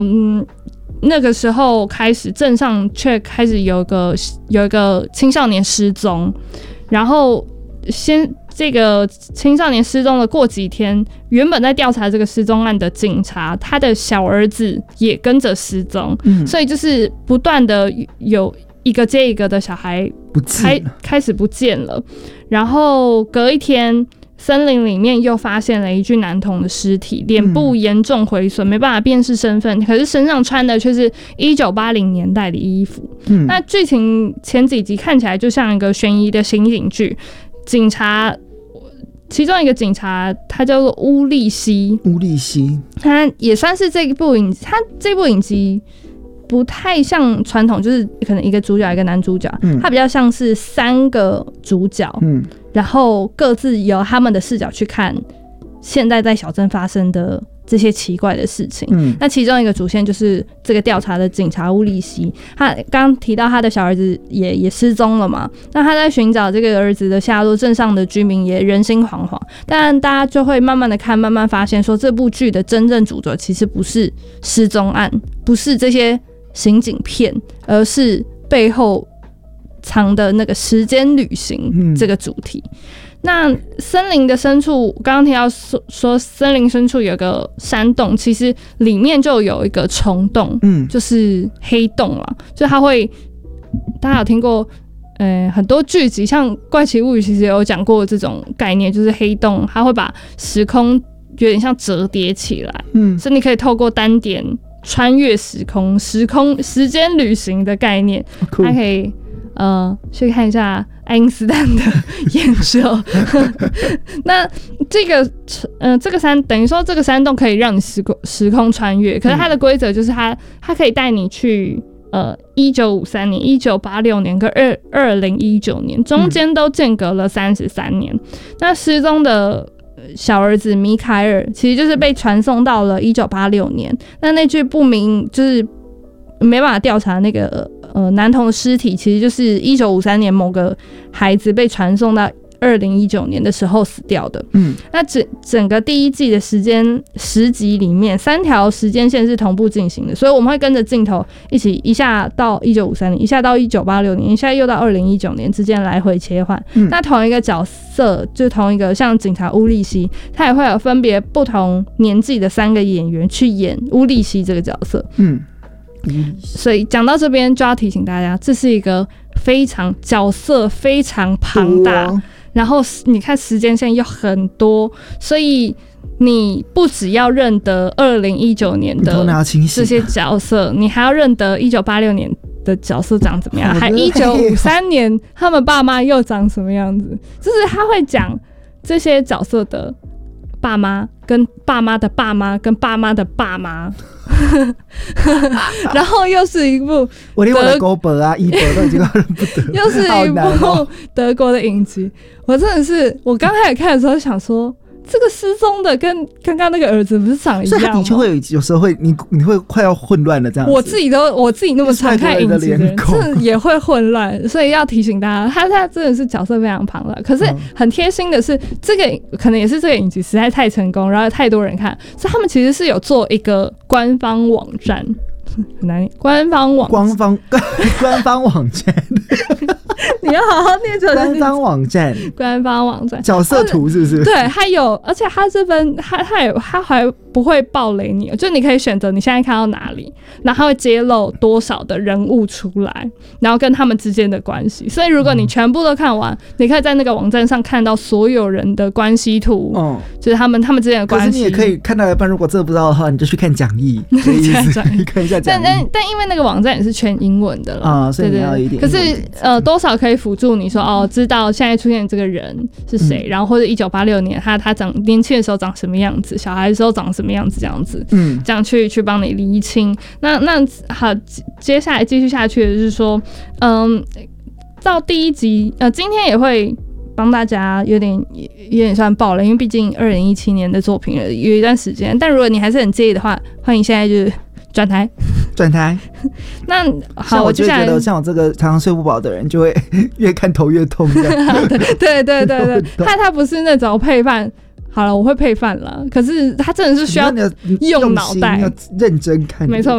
那个时候开始镇上却开始有一个青少年失踪，然后这个青少年失踪了过几天，原本在调查这个失踪案的警察，他的小儿子也跟着失踪，所以就是不断的有一个接一个的小孩开始不见了，然后隔一天。森林里面又发现了一具男童的尸体，脸部严重毁损，没办法辨识身份，可是身上穿的却是1980年代的衣服。那剧情前几集看起来就像一个悬疑的刑警剧，其中一个警察他叫做乌利希，他也算是这部影集不太像传统，就是可能一个主角一个男主角，他比较像是3个主角，然后各自由他们的视角去看现在在小镇发生的这些奇怪的事情。那其中一个主线就是这个调查的警察乌利希，他刚提到他的小儿子也失踪了嘛，那他在寻找这个儿子的下落，镇上的居民也人心惶惶，但大家就会慢慢的看，慢慢发现说这部剧的真正主轴其实不是失踪案，不是这些刑警片，而是背后藏的那个时间旅行这个主题。那森林的深处，刚刚提到说森林深处有个山洞，其实里面就有一个虫洞，就是黑洞啦，就它会，大家有听过很多剧集，像《怪奇物语》其实有讲过这种概念，就是黑洞它会把时空有点像折叠起来，所以你可以透过单点穿越时空时间旅行的概念，它可以去看一下爱因斯坦的研究。那这个山等于说这个山洞可以让你时空穿越，可是它的规则就是它可以带你去1953年、1986年跟2019年，中间都间隔了33年。那失踪的小儿子米凯尔其实就是被传送到了1986年，那具不明就是没办法调查那个男童的尸体，其实就是1953年某个孩子被传送到2019年的时候死掉的。那整个第一季的10集里面，3条时间线是同步进行的，所以我们会跟着镜头一下到1953年，一下到1986年，一下又到2019年之间来回切换。那同一个角色，就同一个像警察乌利希，他也会有分别不同年纪的3个演员去演乌利希这个角色。所以讲到这边就要提醒大家，这是一个角色非常庞大，然后你看时间线又很多，所以你不只要认得2019年的这些角色，你还要认得1986年的角色长怎么样，还1953年他们爸妈又长什么样子，就是他会讲这些角色的爸妈跟爸妈的爸妈跟爸妈的爸妈。然后又是一部我连我的狗本啊、伊本都已经认不得， 又是一部德国的影集。我真的是，我刚开始看的时候想说，这个失踪的跟刚刚那个儿子不是长一样吗？所以他的确会有时候会你会快要混乱的这样子。 我自己那么常看影集的人，真的也会混乱，所以要提醒大家，他真的是角色非常庞大。可是很贴心的是，这个可能也是这个影集实在太成功，然后太多人看，所以他们其实是有做一个官方网站。很难念，官方网站你要好好念出来。官方网站角色图是不是？ 对，它有，而且它这份它还不会爆雷你，就你可以选择你现在看到哪里，然后它会揭露多少的人物出来，然后跟他们之间的关系。所以如果你全部都看完，你可以在那个网站上看到所有人的关系图，就是他们之间的关系。 可是你也可以看到一半，如果这个不知道的话，你就去看讲义，你看一下。但因为那个网站也是全英文的了所以你要一点。 可是多少可以辅助你说知道现在出现这个人是谁，然后或者1986年他年轻的时候长什么样子，小孩的时候长什么样子，这样子，这样去帮你厘清。那好，接下来继续下去的就是说，到第一集，今天也会帮大家有点算爆了，因为毕竟2017年的作品了，有一段时间。但如果你还是很介意的话，欢迎现在就是转台。那好， 我就觉得像我这个常常睡不饱的人，就会越看头越痛。对， 他不是那种配饭好了，我会配饭了，可是它真的是需要用脑袋， 要认真看， 没错。